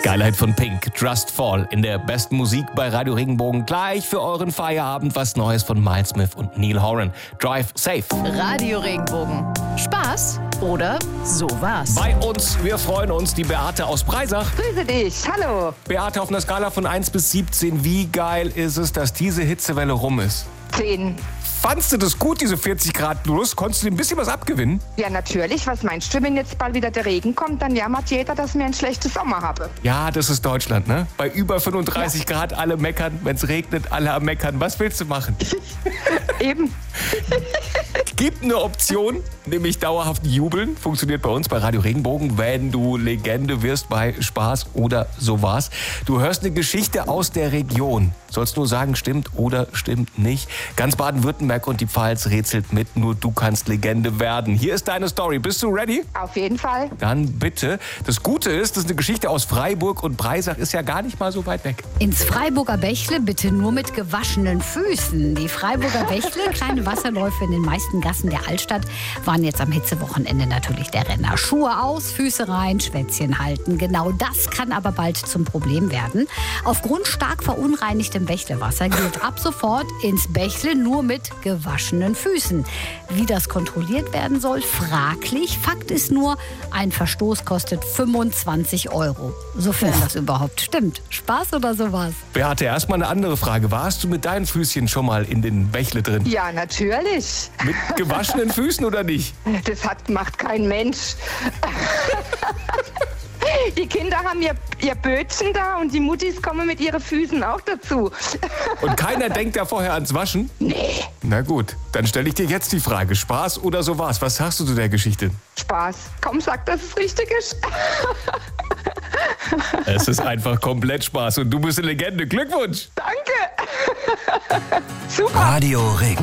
Geilheit von Pink, Just Fall in der besten Musik bei Radio Regenbogen. Gleich für euren Feierabend was Neues von Miles Smith und Neil Horan. Drive Safe. Radio Regenbogen. Spaß oder sowas? Bei uns, wir freuen uns, die Beate aus Breisach. Grüße dich, hallo. Beate, auf einer Skala von 1 bis 17, wie geil ist es, dass diese Hitzewelle rum ist? 10. Fandst du das gut, diese 40 Grad plus? Konntest du dir ein bisschen was abgewinnen? Ja, natürlich. Was meinst du, wenn jetzt bald wieder der Regen kommt, dann jammert jeder, dass wir einen schlechten Sommer haben. Ja, das ist Deutschland, ne? Bei über 35 Grad alle meckern, wenn es regnet, alle am meckern. Was willst du machen? Eben. Gibt eine Option, nämlich dauerhaft jubeln. Funktioniert bei uns bei Radio Regenbogen, wenn du Legende wirst bei Spaß oder sowas. Du hörst eine Geschichte aus der Region. Sollst nur sagen, stimmt oder stimmt nicht. Ganz Baden-Württemberg und die Pfalz rätselt mit, nur du kannst Legende werden. Hier ist deine Story. Bist du ready? Auf jeden Fall. Dann bitte. Das Gute ist, das ist eine Geschichte aus Freiburg und Breisach ist ja gar nicht mal so weit weg. Ins Freiburger Bächle bitte nur mit gewaschenen Füßen. Die Freiburger Bächle, kleine Wasserläufe in den meisten Gassen der Altstadt, waren jetzt am Hitzewochenende natürlich der Renner. Schuhe aus, Füße rein, Schwänzchen halten. Genau das kann aber bald zum Problem werden. Aufgrund stark verunreinigtem Bächlewasser gilt ab sofort ins Bächle nur mit gewaschenen Füßen. Wie das kontrolliert werden soll, fraglich. Fakt ist nur, ein Verstoß kostet 25 €. Sofern das überhaupt stimmt. Spaß oder sowas? Beate, erstmal eine andere Frage. Warst du mit deinen Füßchen schon mal in den Bächle drin? Ja, natürlich. Mit gewaschenen Füßen oder nicht? Das macht kein Mensch. Die Kinder haben ihr Bötchen da und die Muttis kommen mit ihren Füßen auch dazu. Und keiner denkt da vorher ans Waschen? Nee. Na gut, dann stelle ich dir jetzt die Frage. Spaß oder sowas? Was sagst du zu der Geschichte? Spaß. Komm, sag, dass es richtig ist. Es ist einfach komplett Spaß und du bist eine Legende. Glückwunsch! Danke. Super. Radio Regenbogen.